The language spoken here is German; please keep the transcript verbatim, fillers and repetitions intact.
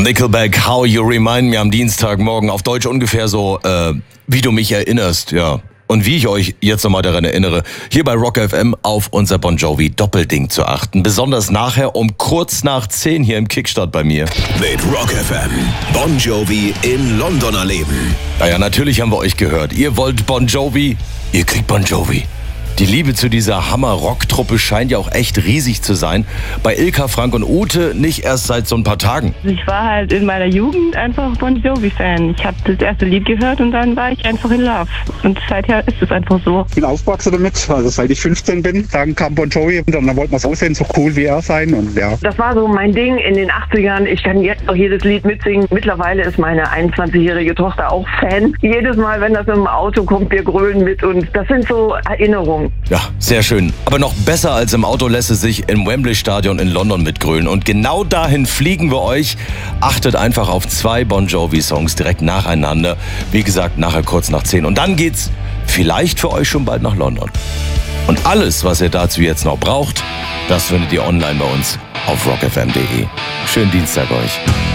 Nickelback, How You Remind Me am Dienstagmorgen. Auf Deutsch ungefähr so, äh, wie du mich erinnerst, ja. Und wie ich euch jetzt nochmal daran erinnere, hier bei Rock F M auf unser Bon Jovi Doppelding zu achten. Besonders nachher um kurz nach zehn hier im Kickstart bei mir. Mit Rock F M, Bon Jovi in London erleben. Naja, natürlich haben wir euch gehört. Ihr wollt Bon Jovi, ihr kriegt Bon Jovi. Die Liebe zu dieser Hammer-Rock-Truppe scheint ja auch echt riesig zu sein. Bei Ilka, Frank und Ute nicht erst seit so ein paar Tagen. Ich war halt in meiner Jugend einfach Bon Jovi-Fan. Ich habe das erste Lied gehört und dann war ich einfach in Love. Und seither ist es einfach so. Ich bin aufgewachsen damit, also seit ich fünfzehn bin. Dann kam Bon Jovi und dann wollten wir so aussehen, so cool wie er sein. Und ja. Das war so mein Ding in den achtzigern. Ich kann jetzt auch jedes Lied mitsingen. Mittlerweile ist meine einundzwanzigjährige Tochter auch Fan. Jedes Mal, wenn das im Auto kommt, wir grölen mit und das sind so Erinnerungen. Ja, sehr schön. Aber noch besser als im Auto lässt es sich im Wembley-Stadion in London mitgrölen. Und genau dahin fliegen wir euch. Achtet einfach auf zwei Bon Jovi-Songs direkt nacheinander. Wie gesagt, nachher kurz nach zehn. Und dann geht's vielleicht für euch schon bald nach London. Und alles, was ihr dazu jetzt noch braucht, das findet ihr online bei uns auf rock f m punkt d e. Schönen Dienstag euch.